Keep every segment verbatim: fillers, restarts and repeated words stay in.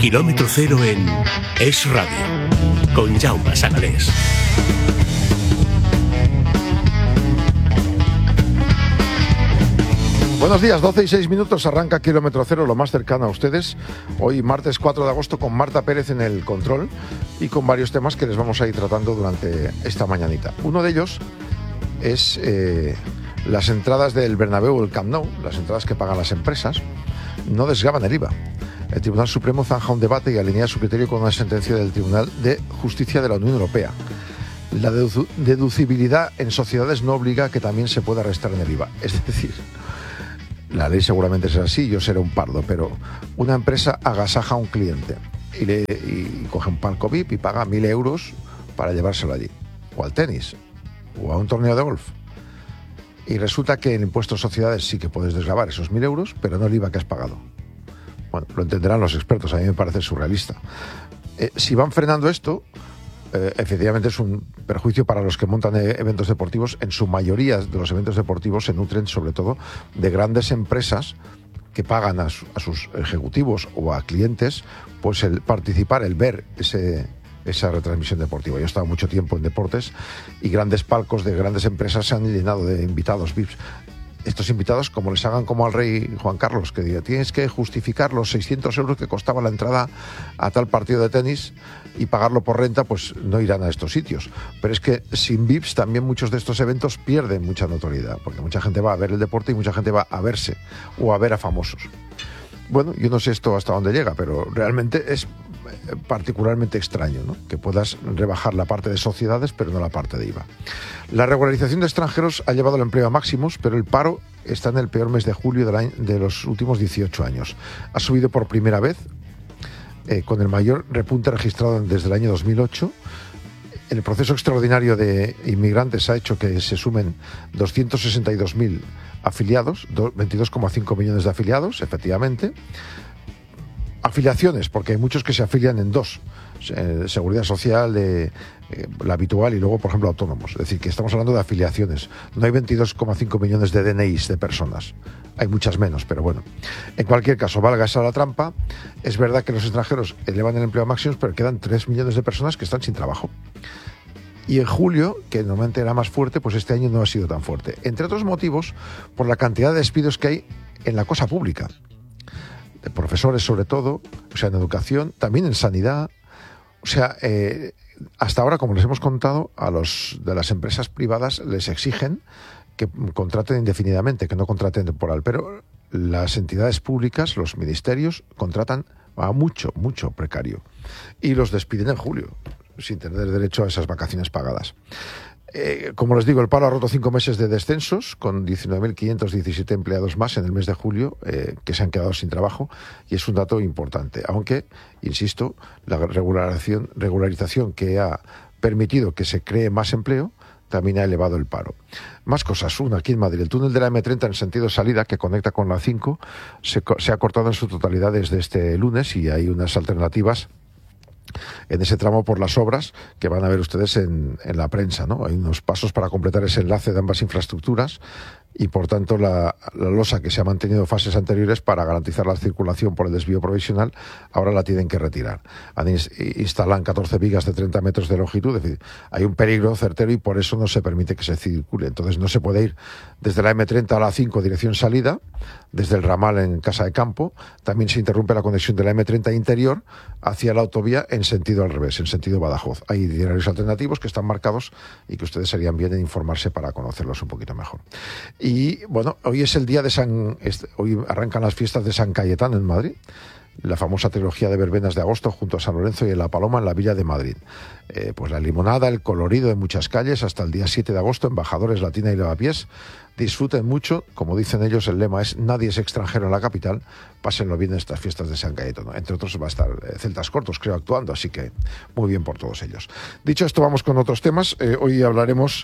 Kilómetro Cero en Es Radio, con Jaume Sagalés. Buenos días, doce y seis minutos, arranca Kilómetro Cero, lo más cercano a ustedes. Hoy, martes cuatro de agosto, con Marta Pérez en el control y con varios temas que les vamos a ir tratando durante esta mañanita. Uno de ellos es eh, las entradas del Bernabéu o el Camp Nou, las entradas que pagan las empresas, no desgravan el I V A. El Tribunal Supremo zanja un debate y alinea su criterio con una sentencia del Tribunal de Justicia de la Unión Europea. La dedu- deducibilidad en sociedades no obliga a que también se pueda restar en el I V A. Es decir, la ley seguramente es así, yo seré un pardo, pero una empresa agasaja a un cliente y, le, y coge un palco V I P y paga mil euros para llevárselo allí, o al tenis, o a un torneo de golf. Y resulta que en impuestos sociedades sí que puedes desgravar esos mil euros, pero no el I V A que has pagado. Bueno, lo entenderán los expertos, a mí me parece surrealista. Eh, si van frenando esto, eh, efectivamente es un perjuicio para los que montan eh, eventos deportivos. En su mayoría de los eventos deportivos se nutren sobre todo de grandes empresas que pagan a, su, a sus ejecutivos o a clientes pues el participar, el ver ese, esa retransmisión deportiva. Yo he estado mucho tiempo en deportes y grandes palcos de grandes empresas se han llenado de invitados V I Ps. Estos invitados, como les hagan como al rey Juan Carlos, que diga, tienes que justificar los seiscientos euros que costaba la entrada a tal partido de tenis y pagarlo por renta, pues no irán a estos sitios. Pero es que sin V I Ps también muchos de estos eventos pierden mucha notoriedad, porque mucha gente va a ver el deporte y mucha gente va a verse o a ver a famosos. Bueno, yo no sé esto hasta dónde llega, pero realmente es particularmente extraño, ¿no?, que puedas rebajar la parte de sociedades pero no la parte de I V A. La regularización de extranjeros ha llevado el empleo a máximos, pero el paro está en el peor mes de julio del año, de los últimos dieciocho años. Ha subido por primera vez, eh, con el mayor repunte registrado desde el año dos mil ocho. El proceso extraordinario de inmigrantes ha hecho que se sumen doscientos sesenta y dos mil afiliados, veintidós coma cinco millones de afiliados, efectivamente. Afiliaciones, porque hay muchos que se afilian en dos, eh, seguridad social, eh, eh, la habitual y luego, por ejemplo, autónomos. Es decir, que estamos hablando de afiliaciones. No hay veintidós coma cinco millones de D N Is de personas. Hay muchas menos, pero bueno. En cualquier caso, valga esa la trampa. Es verdad que los extranjeros elevan el empleo a máximos, pero quedan tres millones de personas que están sin trabajo. Y en julio, que normalmente era más fuerte, pues este año no ha sido tan fuerte. Entre otros motivos, por la cantidad de despidos que hay en la cosa pública. De profesores sobre todo, o sea, en educación, también en sanidad. O sea, eh, hasta ahora, como les hemos contado, a los de las empresas privadas les exigen que contraten indefinidamente, que no contraten temporal, pero las entidades públicas, los ministerios, contratan a mucho, mucho precario y los despiden en julio, sin tener derecho a esas vacaciones pagadas. Eh, como les digo, el paro ha roto cinco meses de descensos, con diecinueve mil quinientos diecisiete empleados más en el mes de julio, eh, que se han quedado sin trabajo, y es un dato importante. Aunque, insisto, la regularización, regularización que ha permitido que se cree más empleo, también ha elevado el paro. Más cosas. Una, aquí en Madrid, el túnel de la eme treinta en sentido salida, que conecta con la cinco, se, se ha cortado en su totalidad desde este lunes y hay unas alternativas en ese tramo por las obras que van a ver ustedes en, en la prensa, ¿no? Hay unos pasos para completar ese enlace de ambas infraestructuras y, por tanto, la, la losa que se ha mantenido en fases anteriores para garantizar la circulación por el desvío provisional, ahora la tienen que retirar. Han ins- instalan catorce vigas de treinta metros de longitud, es decir, hay un peligro certero y por eso no se permite que se circule. Entonces no se puede ir desde la eme treinta a la cinco dirección salida, desde el ramal en Casa de Campo. También se interrumpe la conexión de la eme treinta interior hacia la autovía en sentido al revés, en sentido Badajoz. Hay itinerarios alternativos que están marcados y que ustedes serían bien en informarse para conocerlos un poquito mejor. Y bueno, hoy es el día de San... Hoy arrancan las fiestas de San Cayetano en Madrid, la famosa trilogía de verbenas de agosto junto a San Lorenzo y La Paloma en la Villa de Madrid. Eh, pues la limonada, el colorido de muchas calles, hasta el día siete de agosto, embajadores, Latina y Lavapiés. Disfruten mucho, como dicen ellos, el lema es nadie es extranjero en la capital, pásenlo bien en estas fiestas de San Cayetano. Entre otros va a estar eh, Celtas Cortos, creo, actuando, así que muy bien por todos ellos. Dicho esto, vamos con otros temas. Eh, hoy hablaremos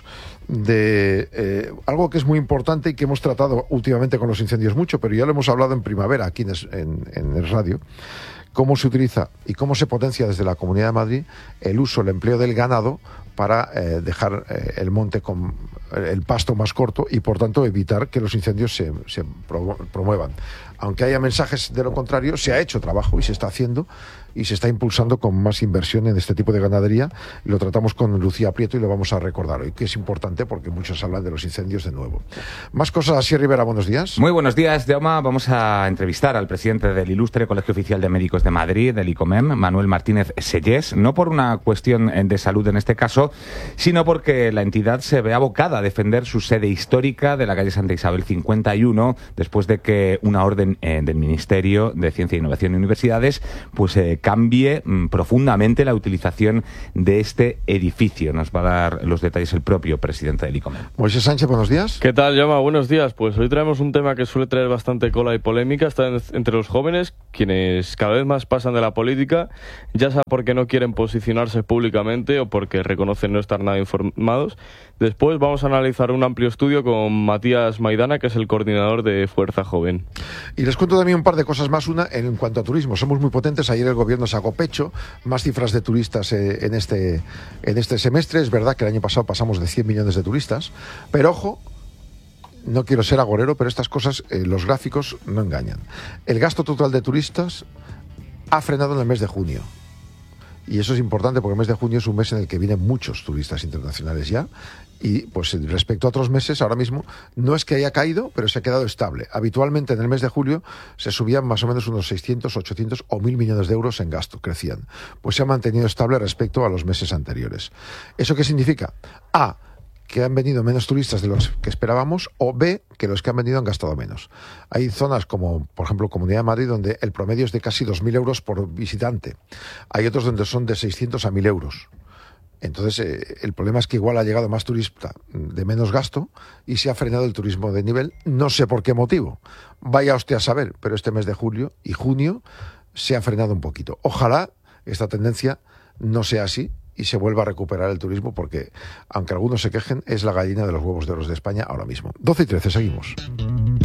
de eh, algo que es muy importante y que hemos tratado últimamente con los incendios mucho, pero ya lo hemos hablado en primavera aquí en, en, en el radio. Cómo se utiliza y cómo se potencia desde la Comunidad de Madrid el uso, el empleo del ganado para eh, dejar eh, el monte con el pasto más corto y, por tanto, evitar que los incendios se, se promuevan. aunque haya mensajes de lo contrario, se ha hecho trabajo y se está haciendo y se está impulsando con más inversión en este tipo de ganadería. Lo tratamos con Lucía Prieto y lo vamos a recordar hoy, que es importante porque muchos hablan de los incendios de nuevo. Más cosas, así Rivera, buenos días. Muy buenos días, Jaume. Vamos a entrevistar al presidente del Ilustre Colegio Oficial de Médicos de Madrid, del ICOMEM, Manuel Martínez Sellés, no por una cuestión de salud en este caso, sino porque la entidad se ve abocada a defender su sede histórica de la calle Santa Isabel cincuenta y uno, después de que una orden eh, del Ministerio de Ciencia, Innovación y Universidades pues eh, cambie mm, profundamente la utilización de este edificio. Nos va a dar los detalles el propio presidente del ICOMEM. Moisés Sánchez, buenos días. ¿Qué tal, Jaume? Buenos días. Pues hoy traemos un tema que suele traer bastante cola y polémica. Está en, entre los jóvenes, quienes cada vez más pasan de la política, ya sea porque no quieren posicionarse públicamente o porque reconocen no estar nada informados. Después vamos a analizar un amplio estudio con Matías Maidana, que es el coordinador de Fuerza Joven. Y les cuento también un par de cosas más. Una, en cuanto a turismo, somos muy potentes. Ayer el gobierno sacó pecho, más cifras de turistas eh, en, este, en este semestre. Es verdad que el año pasado pasamos de cien millones de turistas, pero ojo, no quiero ser agorero, pero estas cosas, eh, los gráficos no engañan. El gasto total de turistas ha frenado en el mes de junio. Y eso es importante porque el mes de junio es un mes en el que vienen muchos turistas internacionales ya. Y pues respecto a otros meses, ahora mismo no es que haya caído, pero se ha quedado estable. Habitualmente en el mes de julio se subían más o menos unos seiscientos, ochocientos o mil millones de euros en gasto, crecían. Pues se ha mantenido estable respecto a los meses anteriores. ¿Eso qué significa? A, que han venido menos turistas de los que esperábamos, o B, que los que han venido han gastado menos. Hay zonas como, por ejemplo, Comunidad de Madrid, donde el promedio es de casi dos mil euros por visitante. Hay otros donde son de seiscientos a mil euros. Entonces, eh, el problema es que igual ha llegado más turista de menos gasto y se ha frenado el turismo de nivel. No sé por qué motivo. Vaya usted a saber, pero este mes de julio y junio se ha frenado un poquito. Ojalá esta tendencia no sea así y se vuelva a recuperar el turismo, porque, aunque algunos se quejen, es la gallina de los huevos de oro de España ahora mismo. doce y trece, seguimos.